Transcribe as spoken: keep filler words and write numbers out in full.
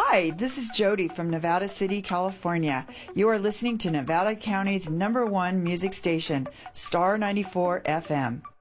Hi, this is Jody from Nevada City, California. You are listening to Nevada County's number one music station, Star ninety-four F M.